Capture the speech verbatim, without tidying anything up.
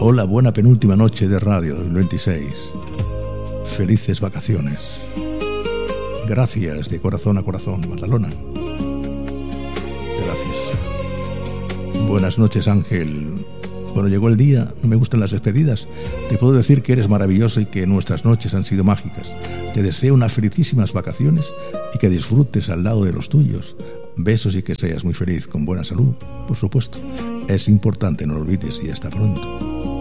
Hola, buena penúltima noche de radio dos mil veintiséis. Felices vacaciones. Gracias de corazón a corazón, Badalona. Gracias. Buenas noches, Ángel. Bueno, llegó el día, no me gustan las despedidas. Te puedo decir que eres maravilloso y que nuestras noches han sido mágicas. Te deseo unas felicísimas vacaciones y que disfrutes al lado de los tuyos. Besos y que seas muy feliz, con buena salud, por supuesto. Es importante, no lo olvides, y hasta pronto.